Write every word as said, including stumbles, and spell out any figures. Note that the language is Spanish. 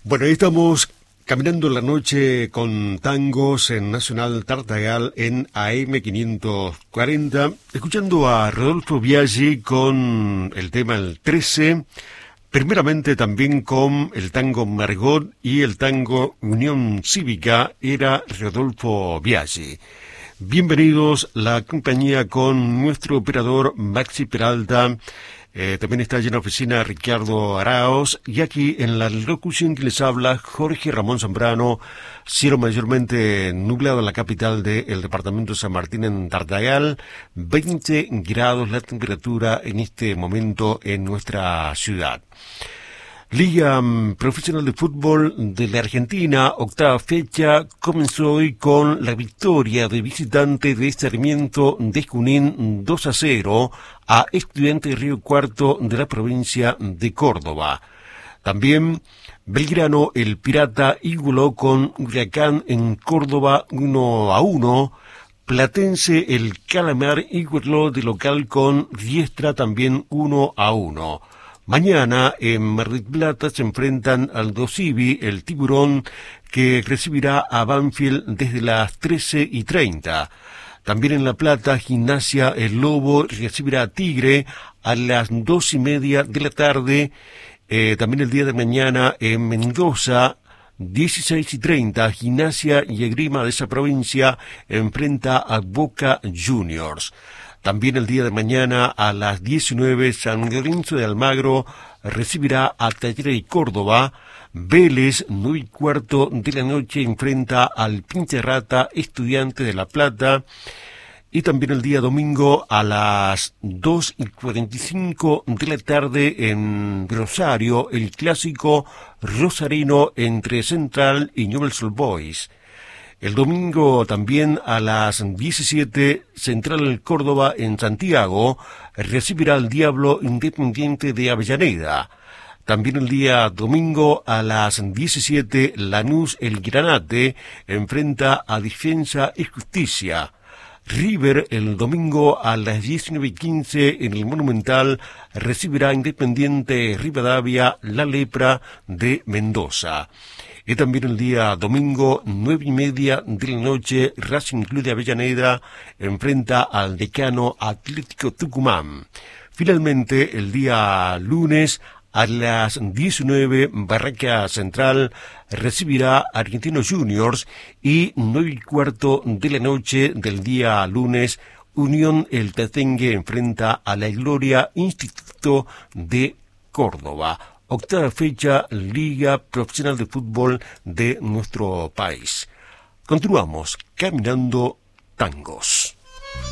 Bueno, ahí estamos caminando la noche con tangos en Nacional Tartagal en A M quinientos cuarenta, escuchando a Rodolfo Biaggi con el tema El trece, primeramente también con el tango Margot y el tango Unión Cívica, era Rodolfo Biaggi. Bienvenidos, la compañía con nuestro operador Maxi Peralta. Eh, también está allí en la oficina Ricardo Araos, y aquí en la locución que les habla Jorge Ramón Zambrano. Cielo mayormente nublado en la capital del departamento de San Martín, en Tartagal. veinte grados la temperatura en este momento en nuestra ciudad. Liga um, Profesional de Fútbol de la Argentina, octava fecha, comenzó hoy con la victoria de visitante de Sarmiento de Junín dos a cero a Estudiantes de Río Cuarto de la provincia de Córdoba. También Belgrano, el Pirata, igualó con Huracán en Córdoba uno a uno. Platense, el Calamar, igualó de local con Riestra también uno a uno. Mañana en Mar del Plata se enfrentan al Dosivi, el Tiburón, que recibirá a Banfield desde las trece y treinta. También en La Plata, Gimnasia, el Lobo, recibirá a Tigre a las dos y media de la tarde. Eh, también el día de mañana en Mendoza, dieciséis y treinta, Gimnasia y Esgrima de esa provincia enfrenta a Boca Juniors. También el día de mañana a las diecinueve, San Lorenzo de Almagro recibirá a Talleres de Córdoba. Vélez, nueve y cuarto de la noche, enfrenta al Pincherrata, Estudiante de La Plata. Y también el día domingo a las dos y cuarenta y cinco de la tarde en Rosario, el clásico rosarino entre Central y Newell's Old Boys. El domingo también a las diecisiete, Central Córdoba en Santiago recibirá al Diablo Independiente de Avellaneda. También el día domingo a las diecisiete, Lanús el Granate enfrenta a Defensa y Justicia. River el domingo a las diecinueve y quince en el Monumental recibirá Independiente Rivadavia, la Lepra de Mendoza. Y también el día domingo, nueve y media de la noche, Racing Club de Avellaneda enfrenta al Decano Atlético Tucumán. Finalmente, el día lunes, a las diecinueve, Barraca Central recibirá Argentinos Juniors, y nueve y cuarto de la noche del día lunes, Unión el Tatengue enfrenta a la Gloria Instituto de Córdoba. Octava fecha, Liga Profesional de Fútbol de nuestro país. Continuamos caminando tangos.